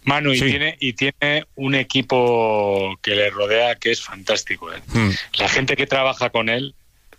Manu, Sí. y tiene un equipo que le rodea que es fantástico. La gente que trabaja con él,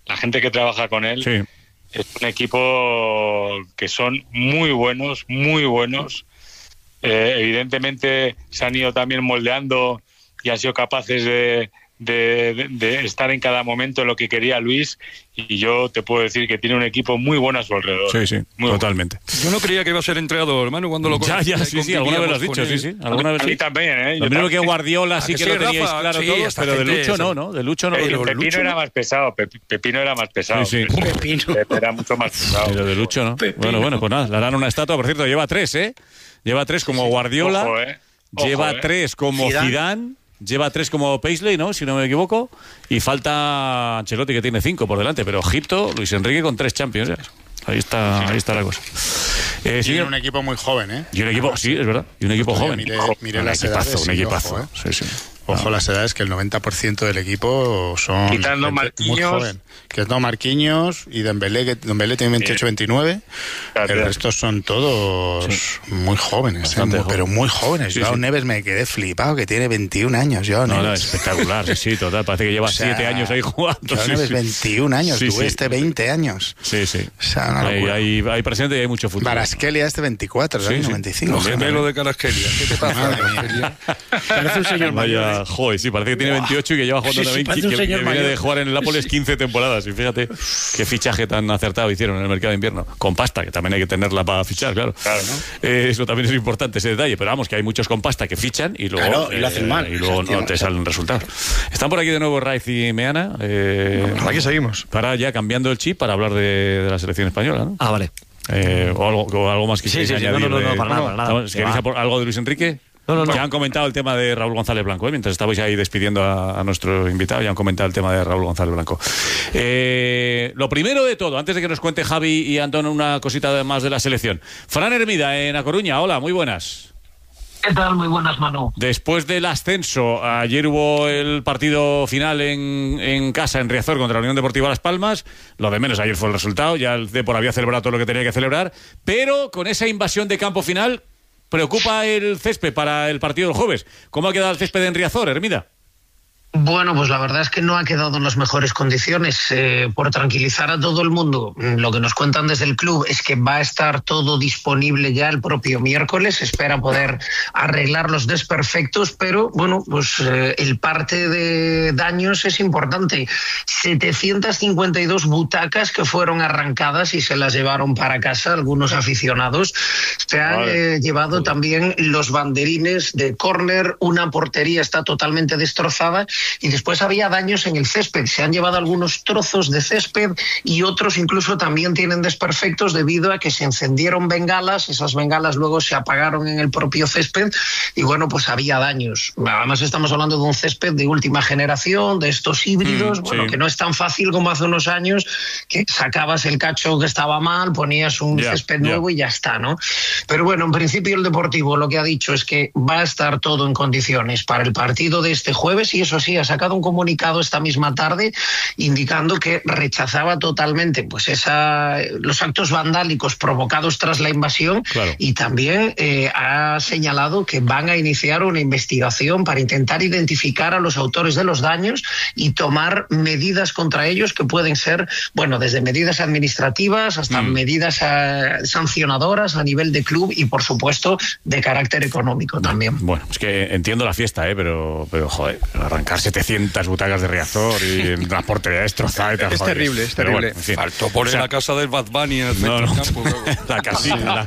Sí. es un equipo que son muy buenos, muy buenos. Evidentemente se han ido también moldeando y han sido capaces de estar en cada momento lo que quería Luis, y yo te puedo decir que tiene un equipo muy bueno a su alrededor. Sí, muy totalmente. Yo no creía que iba a ser entrenador, Manu, cuando lo conocía. Sí, alguna vez lo has dicho, sí. Alguna vez A mí sí. también, ¿eh? Lo mismo que Guardiola sí que sí, lo teníais Rafa? claro Sí, todos, esta pero de gente Lucho es- no, de Lucho no. Pepino era más pesado, Pepino era más pesado. Sí. Pepino. Era mucho más pesado. Pero de Lucho no. Pepino. Bueno, pues nada, le harán una estatua, por cierto, lleva 3, ¿eh? Lleva 3 como Guardiola, Ojo, lleva 3 como Zidane, lleva 3 como Paisley, ¿no? Si no me equivoco, y falta Ancelotti, que tiene 5 por delante, pero ojito, Luis Enrique con 3 Champions, ¿eh? Ahí está la cosa. Tiene Señor, un equipo muy joven, ¿eh? y un equipo, sí, es verdad, y un equipo joven. Mire Un las equipazo, edades, un sí, equipazo. ojo, Sí. Ojo, las edades, que el 90% del equipo son Quitando gente muy Marquinhos. joven. Que es Marquinhos y Dembélé, que Dembélé tiene 28-29. Claro. El resto son todos muy jóvenes, Bastante pero muy jóvenes. Sí, Joao sí. Neves me quedé flipado, que tiene 21 años. Joao No, Neves. espectacular, sí, total. Parece que lleva O sea, 7 años ahí jugando. Joao Sí, Neves, sí. 21 años, Sí, tú sí. 20 años. Sí. O sea, una locura. Hay presente y hay mucho futuro. Baraskelia 24, Sí, sí. 95. Los gemelos de Carasquelia. ¿Qué te pasa? Madre mía. Parece un señor mayor. Vaya, joder, sí, parece que tiene 28 y que lleva jugando Sí, también, parece un que señor viene mayor. de jugar en el Nápoles 15 temporadas. Y fíjate qué fichaje tan acertado hicieron en el mercado de invierno. Con pasta, que también hay que tenerla para fichar, claro. Claro, ¿no? Eso también es importante, ese detalle. Pero vamos, que hay muchos con pasta que fichan y luego, Claro, y lo hacen mal. y luego no te salen resultados. Están por aquí de nuevo Raiz y Meana. Aquí seguimos. Para ya cambiando el chip para hablar de la selección española, ¿no? Ah, vale. O algo más que Sí, queréis sí, sí, añadir. no, para nada. ¿Queréis algo de Luis Enrique? No. Ya han comentado el tema de Raúl González Blanco, mientras estabais ahí despidiendo a nuestro invitado, ya han comentado el tema de Raúl González Blanco. Lo primero de todo, antes de que nos cuente Javi y Antón una cosita más de la selección. Fran Hermida, en A Coruña, hola, muy buenas. ¿Qué tal? Muy buenas, Manu. Después del ascenso, ayer hubo el partido final en casa, en Riazor, contra la Unión Deportiva Las Palmas. Lo de menos ayer fue el resultado, ya el Depor había celebrado todo lo que tenía que celebrar, pero con esa invasión de campo final, preocupa el césped para el partido del jueves. ¿Cómo ha quedado el césped en Riazor, Hermida? Bueno, pues la verdad es que no ha quedado en las mejores condiciones. Por tranquilizar a todo el mundo, lo que nos cuentan desde el club es que va a estar todo disponible ya el propio miércoles. Espera poder arreglar los desperfectos, pero bueno, pues el parte de daños es importante. 752 butacas que fueron arrancadas y se las llevaron para casa algunos aficionados. Se han llevado también los banderines de córner, una portería está totalmente destrozada. Y después había daños en el césped. Se han llevado algunos trozos de césped y otros incluso también tienen desperfectos debido a que se encendieron bengalas. Esas bengalas luego se apagaron en el propio césped y bueno, pues había daños. Además estamos hablando de un césped de última generación, de estos híbridos, que no es tan fácil como hace unos años, que sacabas el cacho que estaba mal, ponías un césped nuevo y ya está, ¿no? Pero bueno, en principio el Deportivo lo que ha dicho es que va a estar todo en condiciones para el partido de este jueves y eso sí, ha sacado un comunicado esta misma tarde indicando que rechazaba totalmente pues los actos vandálicos provocados tras la invasión y también ha señalado que van a iniciar una investigación para intentar identificar a los autores de los daños y tomar medidas contra ellos que pueden ser, bueno, desde medidas administrativas hasta medidas sancionadoras a nivel de club y por supuesto de carácter económico también. Bueno, es que entiendo la fiesta, pero joder, arrancar 700 butacas de Riazor y una portería destrozada. Es terrible, es terrible. Bueno, en fin. Faltó poner la casa del Bad Bunny en el centro del campo. La casita.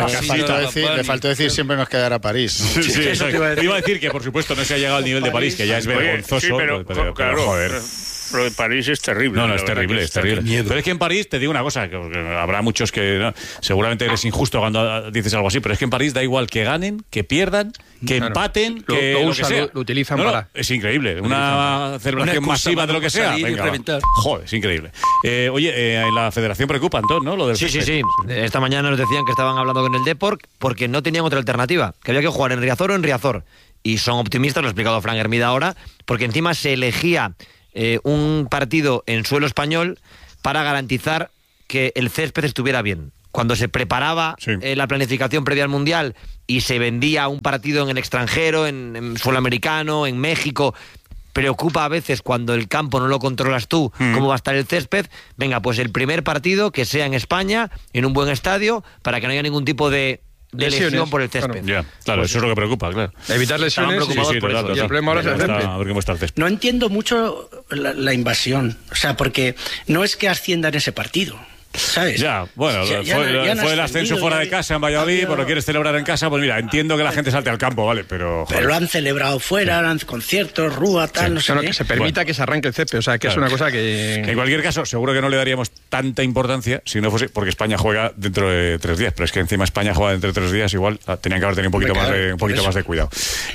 Le faltó decir siempre nos quedará París. Sí, iba a decir que por supuesto no se ha llegado al nivel de París, que ya es vergonzoso. Sí, pero claro, joder. Lo de París es terrible. No, es terrible, es terrible. Pero es que en París, te digo una cosa, que habrá muchos que seguramente eres injusto cuando dices algo así, pero es que en París da igual que ganen, que pierdan, que empaten, que lo que sea. Lo utilizan para... Es increíble. Una celebración masiva de lo que sea. Venga, joder, es increíble. Oye, en la federación preocupa, Antón, ¿no? Lo del Sí. Esta mañana nos decían que estaban hablando con el Depor porque no tenían otra alternativa, que había que jugar en Riazor o en Riazor. Y son optimistas, lo ha explicado Fran Hermida ahora, porque encima se elegía un partido en suelo español para garantizar que el césped estuviera bien. cuando se preparaba la planificación previa al Mundial y se vendía un partido en el extranjero, en suelo americano, en México, preocupa a veces cuando el campo no lo controlas tú, cómo va a estar el césped. Venga, pues el primer partido que sea en España, en un buen estadio, para que no haya ningún tipo de lesión por el césped. Claro, eso es lo que preocupa, claro. Evitar lesiones y el problema ahora es el césped. A ver cómo está el césped. No entiendo mucho la invasión, o sea, porque no es que asciendan ese partido, ¿sabes? Ya, bueno, fue el ascenso fuera de casa en Valladolid, pues lo quieres celebrar en casa, pues mira, entiendo que la gente salte al campo, ¿vale? Pero lo han celebrado fuera, han conciertos, rúa, tal, no sé qué. Que se permita que se arranque el césped, o sea, que es una cosa que... En cualquier caso, seguro que no le daríamos tanta importancia si no fuese porque España juega dentro de 3 días, pero es que encima España juega dentro de 3 días, igual tenían que haber tenido un poquito más de cuidado.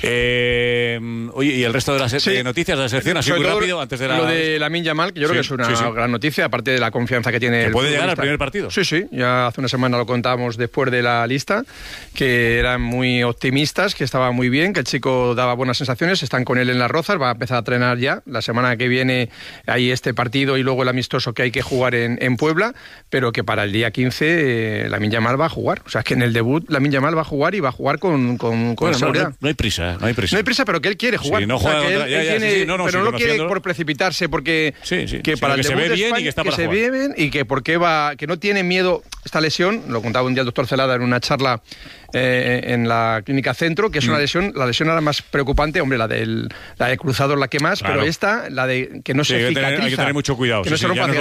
Oye, ¿y el resto de las noticias de la selección? Así muy rápido, antes de lo de Lamine Yamal, que yo creo que es una gran noticia, aparte de la confianza que tiene... ¿Que puede llegar al primer partido? Sí, ya hace una semana lo contábamos después de la lista, que eran muy optimistas, que estaba muy bien, que el chico daba buenas sensaciones, están con él en las Rozas, va a empezar a entrenar ya, la semana que viene hay este partido y luego el amistoso que hay que jugar en Puebla, pero que para el día 15 Lamine Yamal va a jugar, o sea, es que en el debut Lamine Yamal va a jugar y va a jugar con seguridad. No hay prisa, no hay prisa. No hay prisa, pero que él quiere jugar. Sí, no juega pero no lo quiere por precipitarse, porque que para el debut se ve bien España, y que está para se jugar. ve bien y que que no tiene miedo esta lesión, lo contaba un día el doctor Celada en una charla en la clínica Centro, que es una lesión, la lesión ahora más preocupante, hombre, la de cruzado es la que más, pero esta, la de que no se cicatriza. Hay que tener mucho cuidado. Que no se rompa,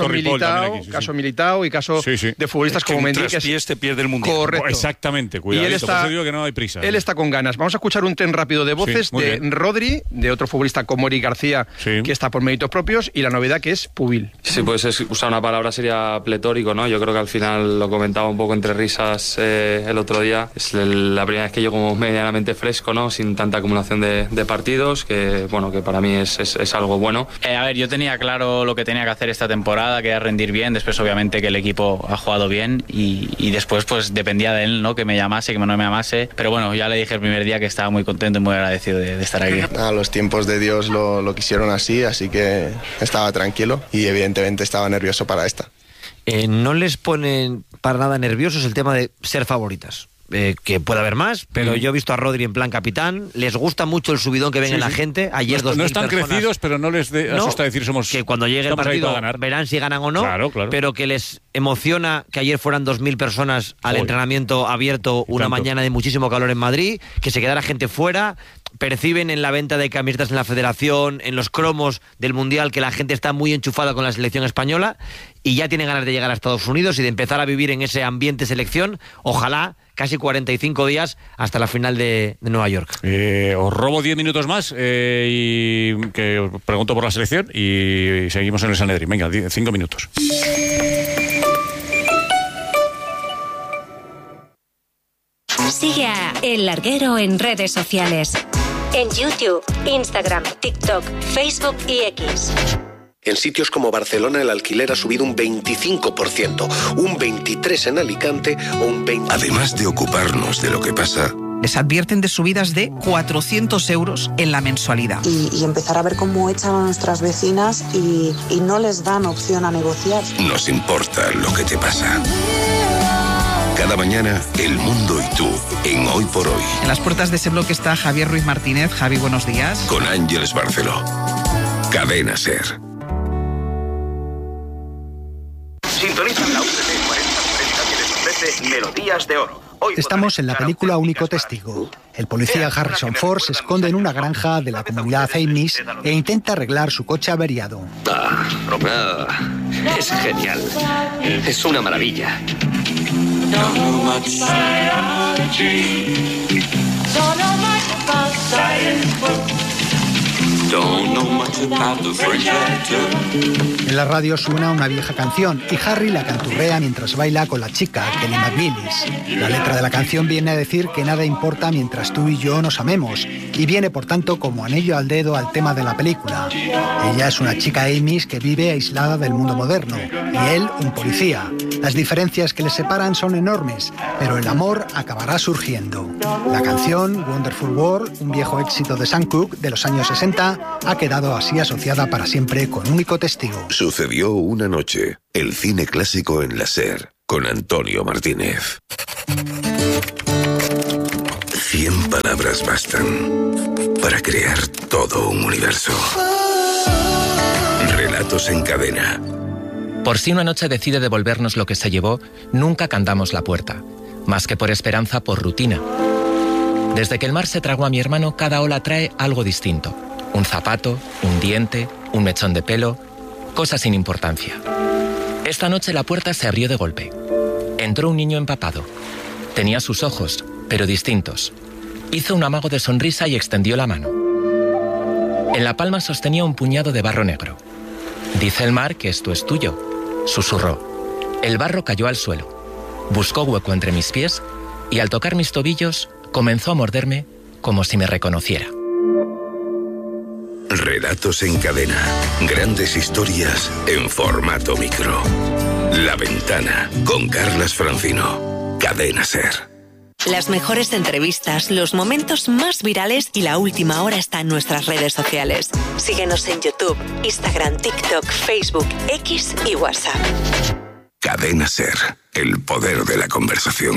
caso Militao y caso de futbolistas como Mendy, que pies te pierde el mundial. Correcto. Exactamente, cuidado. Por eso digo que no hay prisa. Él está con ganas. Vamos a escuchar un tren rápido de voces de Rodri, de otro futbolista como Eric García, que está por méritos propios, y la novedad que es Pubil. Sí, pues usar una palabra sería pletórico, ¿no? Yo creo que al final lo comentaba un poco entre risas el otro día. Es la primera vez que llego como medianamente fresco, ¿no? Sin tanta acumulación de partidos, que bueno, que para mí es algo bueno. A ver, yo tenía claro lo que tenía que hacer esta temporada, que era rendir bien. Después, obviamente, que el equipo ha jugado bien y después, pues dependía de él, ¿no? Que me llamase, que no me llamase. Pero bueno, ya le dije el primer día que estaba muy contento y muy agradecido de estar aquí. Los tiempos de Dios lo quisieron así que estaba tranquilo y evidentemente estaba nervioso para esta. No les ponen para nada nerviosos el tema de ser favoritas. Que puede haber más, pero yo he visto a Rodri en plan capitán, les gusta mucho el subidón que ven en la gente. Ayer no están crecidos, pero no les asusta decir somos... Que cuando llegue el partido verán si ganan o no, claro. Pero que les emociona que ayer fueran 2.000 personas al entrenamiento abierto una mañana de muchísimo calor en Madrid, que se quedara gente fuera. Perciben en la venta de camisetas en la federación, en los cromos del Mundial, que la gente está muy enchufada con la selección española y ya tienen ganas de llegar a Estados Unidos y de empezar a vivir en ese ambiente selección. Ojalá casi 45 días hasta la final de Nueva York. Os robo 10 minutos más y que os pregunto por la selección y seguimos en el Sanedrín. Venga, 5 minutos. Sigue a El Larguero en redes sociales. En YouTube, Instagram, TikTok, Facebook y X. En sitios como Barcelona el alquiler ha subido un 25%, un 23% en Alicante o un 20%. Además de ocuparnos de lo que pasa, les advierten de subidas de 400 euros en la mensualidad. Y empezar a ver cómo echan a nuestras vecinas y no les dan opción a negociar. Nos importa lo que te pasa. Cada mañana, el mundo y tú, en Hoy por Hoy. En las puertas de ese bloque está Javier Ruiz Martínez. Javi, buenos días. Con Ángeles Barceló. Cadena SER. Sintonizan la UTC 4040 que les ofrece Melodías de Oro. Estamos en la película Único Testigo. El policía Harrison Ford se esconde en una granja de la comunidad Amish e intenta arreglar su coche averiado. Es genial. Es una maravilla. En la radio suena una vieja canción y Harry la canturrea mientras baila con la chica, Kelly McGillis. La letra de la canción viene a decir que nada importa mientras tú y yo nos amemos y viene por tanto como anillo al dedo al tema de la película. Ella es una chica Amish que vive aislada del mundo moderno y él un policía. Las diferencias que les separan son enormes, pero el amor acabará surgiendo. La canción Wonderful World, un viejo éxito de Sam Cooke de los años 60, ha quedado así asociada para siempre con Único Testigo. Sucedió una noche. El cine clásico en la SER. con Antonio Martínez. 100 palabras bastan para crear todo un universo. Relatos en cadena. Por si una noche decide devolvernos lo que se llevó, nunca cantamos la puerta. Más que por esperanza, por rutina. Desde que el mar se tragó a mi hermano, cada ola trae algo distinto. Un zapato, un diente, un mechón de pelo, cosas sin importancia. Esta noche la puerta se abrió de golpe. Entró un niño empapado. Tenía sus ojos, pero distintos. Hizo un amago de sonrisa y extendió la mano. En la palma sostenía un puñado de barro negro. «Dice el mar que esto es tuyo», susurró. El barro cayó al suelo. Buscó hueco entre mis pies y al tocar mis tobillos comenzó a morderme como si me reconociera. Relatos en cadena. Grandes historias en formato micro. La Ventana, con Carlas Francino. Cadena SER. Las mejores entrevistas, los momentos más virales y la última hora está en nuestras redes sociales. Síguenos en YouTube, Instagram, TikTok, Facebook, X y WhatsApp. Cadena SER, el poder de la conversación.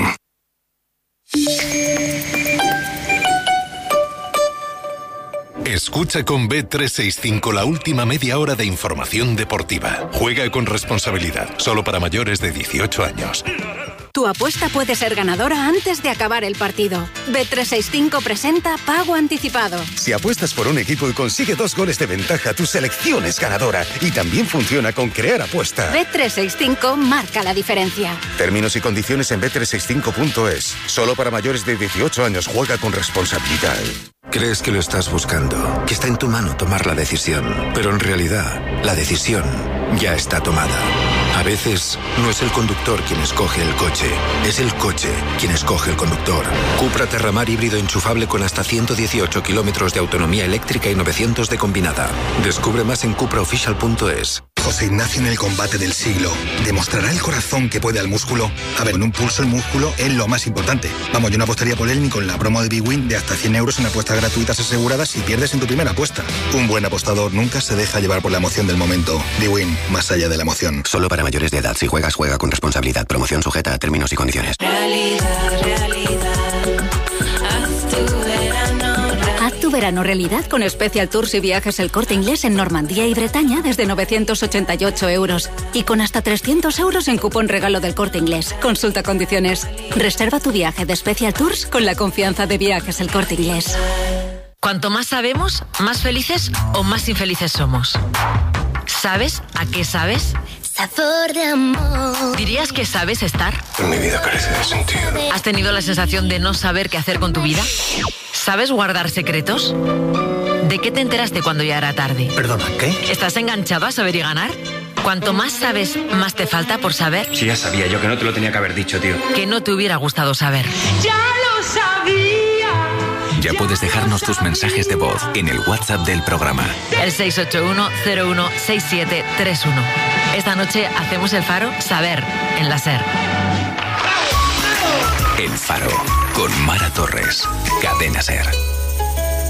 Escucha con Bet365 la última media hora de información deportiva. Juega con responsabilidad, solo para mayores de 18 años. Tu apuesta puede ser ganadora antes de acabar el partido. Bet365 presenta Pago Anticipado. Si apuestas por un equipo y consigue 2 goles de ventaja, tu selección es ganadora. Y también funciona con Crear Apuesta. Bet365 marca la diferencia. Términos y condiciones en bet365.es. Solo para mayores de 18 años. Juega con responsabilidad. Crees que lo estás buscando, que está en tu mano tomar la decisión, pero en realidad la decisión ya está tomada. A veces no es el conductor quien escoge el coche, es el coche quien escoge el conductor. Cupra Terramar híbrido enchufable con hasta 118 kilómetros de autonomía eléctrica y 900 de combinada. Descubre más en cupraofficial.es. José Ignacio en el combate del siglo. ¿Demostrará el corazón que puede al músculo? A ver, con un pulso el músculo es lo más importante. Vamos, yo no apostaría por él ni con la promo de BWin de hasta 100 euros en apuestas gratuitas aseguradas si pierdes en tu primera apuesta. Un buen apostador nunca se deja llevar por la emoción del momento. BWin, más allá de la emoción. Solo para mayores de edad. Si juegas, juega con responsabilidad. Promoción sujeta a términos y condiciones. Haz tu verano realidad con Special Tours y Viajes El Corte Inglés en Normandía y Bretaña desde 988 euros y con hasta 300 euros en cupón regalo del Corte Inglés. Consulta condiciones. Reserva tu viaje de Special Tours con la confianza de Viajes El Corte Inglés. Cuanto más sabemos, más felices o más infelices somos. ¿Sabes a qué sabes? Sabor de amor. ¿Dirías que sabes estar? Mi vida carece de sentido. ¿Has tenido la sensación de no saber qué hacer con tu vida? ¿Sabes guardar secretos? ¿De qué te enteraste cuando ya era tarde? Perdona, ¿qué? ¿Estás enganchado a saber y ganar? Cuanto más sabes, más te falta por saber. Sí, ya sabía yo que no te lo tenía que haber dicho, tío. Que no te hubiera gustado saber. Ya lo sabía. Ya puedes dejarnos tus mensajes de voz en el WhatsApp del programa. El 681-016731. Esta noche hacemos el Faro Saber en la SER. El Faro con Mara Torres. Cadena SER.